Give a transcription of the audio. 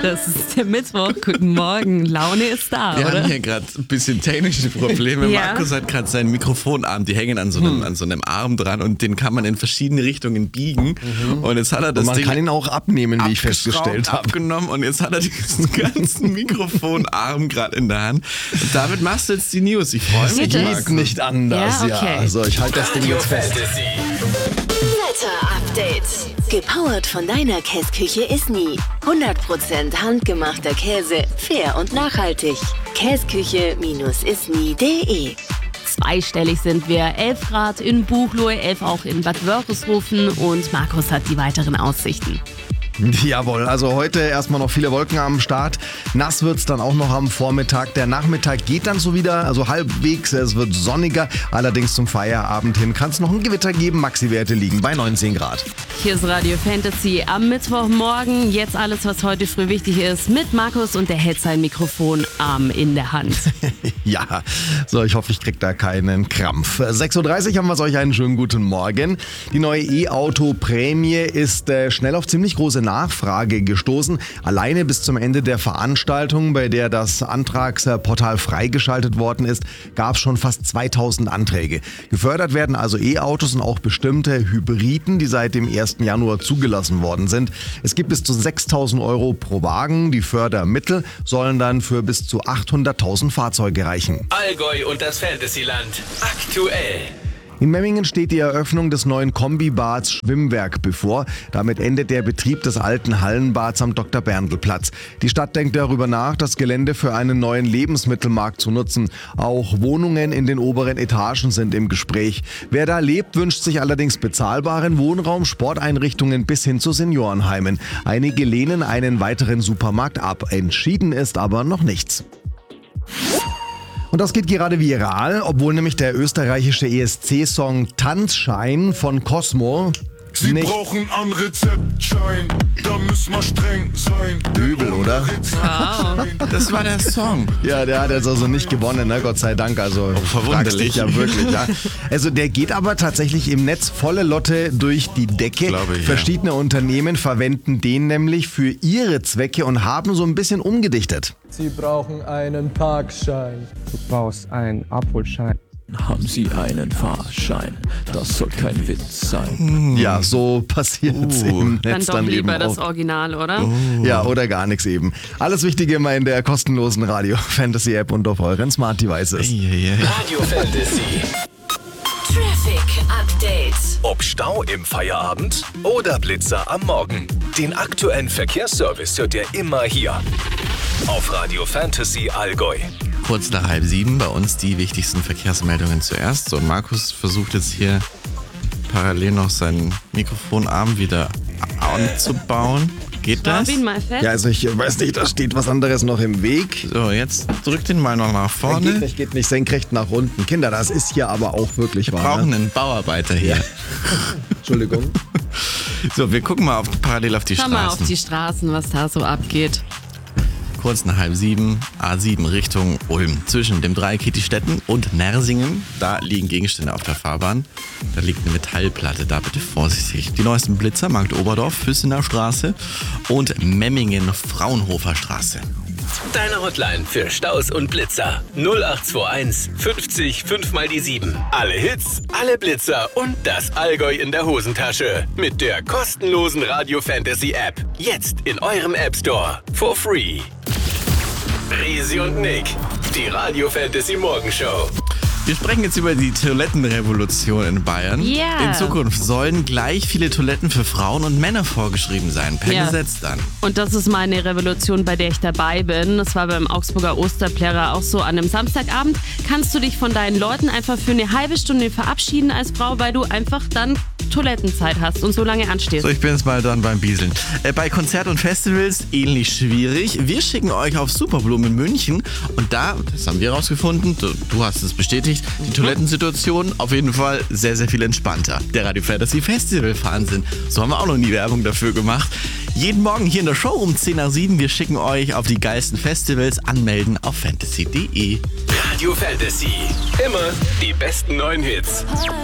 Das ist der Mittwoch. Guten Morgen. Laune ist da, Wir oder? haben hier gerade ein bisschen technische Probleme. Ja. Markus hat gerade seinen Mikrofonarm, die hängen an so einem Arm dran und den kann man in verschiedene Richtungen biegen. Und jetzt hat er das Und man Ding kann ihn auch abnehmen, wie ich festgestellt habe. abgenommen und jetzt hat er diesen ganzen Mikrofonarm gerade in der Hand. Und damit machst du jetzt die News. Ich freue mich, Geht Markus. Nicht anders, Ja, okay. ja. So, ich halte das Ding jetzt fest. Wetter-Update. Gepowert von deiner Käsküche Isny. 100% handgemachter Käse, fair und nachhaltig. Käsküche-isny.de. Zweistellig sind wir. 11 Grad in Buchloe, 11 auch in Bad Wörishofen und Markus hat die weiteren Aussichten. Jawohl, also heute erstmal noch viele Wolken am Start. Nass wird's dann auch noch am Vormittag. Der Nachmittag geht dann so wieder, also halbwegs. Es wird sonniger. Allerdings zum Feierabend hin kann es noch ein Gewitter geben. Maxi-Werte liegen bei 19 Grad. Hier ist Radio Fantasy am Mittwochmorgen. Jetzt alles, was heute früh wichtig ist, mit Markus und der hält sein Mikrofonarm in der Hand. Ja, so, ich hoffe, ich krieg da keinen Krampf. 6.30 Uhr haben wir euch einen schönen guten Morgen. Die neue E-Auto-Prämie ist schnell auf ziemlich große Nachfrage gestoßen. Alleine bis zum Ende der Veranstaltung, bei der das Antragsportal freigeschaltet worden ist, gab es schon fast 2000 Anträge. Gefördert werden also E-Autos und auch bestimmte Hybriden, die seit dem 1. Januar zugelassen worden sind. Es gibt bis zu 6.000 Euro pro Wagen. Die Fördermittel sollen dann für bis zu 800.000 Fahrzeuge reichen. Allgäu und das Fantasyland. Aktuell. In Memmingen steht die Eröffnung des neuen Kombibads Schwimmwerk bevor. Damit endet der Betrieb des alten Hallenbads am Dr.-Berndl-Platz. Die Stadt denkt darüber nach, das Gelände für einen neuen Lebensmittelmarkt zu nutzen. Auch Wohnungen in den oberen Etagen sind im Gespräch. Wer da lebt, wünscht sich allerdings bezahlbaren Wohnraum, Sporteinrichtungen bis hin zu Seniorenheimen. Einige lehnen einen weiteren Supermarkt ab. Entschieden ist aber noch nichts. Und das geht gerade viral, obwohl nämlich der österreichische ESC-Song Tanzschein von Cosmo Sie nicht brauchen einen Rezeptschein, da müssen wir streng sein. übel, oder? Das war der Song. Ja, der hat jetzt also nicht gewonnen, ne? Gott sei Dank. Also fragst dich ja wirklich. Ja. Also der geht aber tatsächlich im Netz volle Lotte durch die Decke. Glaube ich, ja. Verschiedene Unternehmen verwenden den nämlich für ihre Zwecke und haben so ein bisschen umgedichtet. Sie brauchen einen Parkschein. Du brauchst einen Abholschein. Haben Sie einen Fahrschein? Das soll kein Witz sein. Ja, so passiert es im Dann Netz doch dann eben lieber das auch. Original, oder? Ja, oder gar nichts eben. Alles Wichtige immer in der kostenlosen Radio Fantasy App und auf euren Smart Devices. Radio Fantasy. Traffic Update. Ob Stau im Feierabend oder Blitzer am Morgen. Den aktuellen Verkehrsservice hört ihr immer hier. Auf Radio Fantasy Allgäu. Kurz nach 6:30 bei uns die wichtigsten Verkehrsmeldungen zuerst. So, Markus versucht jetzt hier parallel noch seinen Mikrofonarm wieder anzubauen. Geht das? Schraub ihn mal fest. Ja, also ich weiß nicht, da steht was anderes noch im Weg. So, jetzt drückt ihn mal noch nach vorne. Geht nicht senkrecht nach unten. Kinder, das ist hier aber auch wirklich Wir wahr. brauchen Ne? einen Bauarbeiter hier. Entschuldigung. So, wir gucken mal parallel auf die Schau mal auf Straßen. die Straßen, was da so abgeht. Kurz nach 6:30, A7 Richtung Ulm. Zwischen dem Dreieck Kietistetten und Nersingen, da liegen Gegenstände auf der Fahrbahn. Da liegt eine Metallplatte, da bitte vorsichtig. Die neuesten Blitzer, Markt Oberdorf, Füssener Straße und Memmingen, Fraunhofer Straße. Deine Hotline für Staus und Blitzer. 0821 50 5 mal die 7. Alle Hits, alle Blitzer und das Allgäu in der Hosentasche. Mit der kostenlosen Radio Fantasy App. Jetzt in eurem App Store. For free. Risi und Nick. Die Radio Fantasy Morgenshow. Wir sprechen jetzt über die Toilettenrevolution in Bayern. Ja. In Zukunft sollen gleich viele Toiletten für Frauen und Männer vorgeschrieben sein, per Ja. Gesetz dann. Und das ist meine Revolution, bei der ich dabei bin. Das war beim Augsburger Osterplärrer auch so. An einem Samstagabend kannst du dich von deinen Leuten einfach für eine halbe Stunde verabschieden als Frau, weil du einfach dann Toilettenzeit hast und so lange anstehst. So, ich bin jetzt mal dann beim Bieseln. Bei Konzert- und Festivals ähnlich schwierig. Wir schicken euch auf Superblumen in München und da, das haben wir rausgefunden, du hast es bestätigt, die Toilettensituation auf jeden Fall sehr, sehr viel entspannter. Der Radio Fantasy Festival Wahnsinn. So haben wir auch noch nie Werbung dafür gemacht. Jeden Morgen hier in der Show um 10 nach 7. Wir schicken euch auf die geilsten Festivals. Anmelden auf fantasy.de. Radio Fantasy. Immer die besten neuen Hits.